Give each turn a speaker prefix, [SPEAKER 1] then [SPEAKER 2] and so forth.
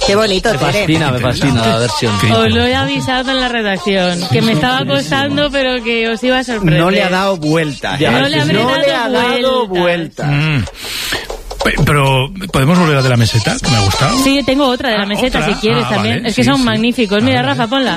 [SPEAKER 1] Qué bonito, Tere.
[SPEAKER 2] Me fascina la versión.
[SPEAKER 3] Os lo he avisado en la redacción, que me estaba costando, pero que os iba a sorprender.
[SPEAKER 4] No le ha dado vuelta.
[SPEAKER 3] No le ha dado
[SPEAKER 4] vuelta.
[SPEAKER 5] Pero, ¿podemos volver a de la meseta? Que me ha gustado.
[SPEAKER 3] Sí, tengo otra de la meseta,
[SPEAKER 5] ¿otra?
[SPEAKER 3] si quieres también.
[SPEAKER 5] Vale,
[SPEAKER 3] es que
[SPEAKER 5] sí,
[SPEAKER 3] son
[SPEAKER 5] sí.
[SPEAKER 3] magníficos. Mira, Rafa, ponla.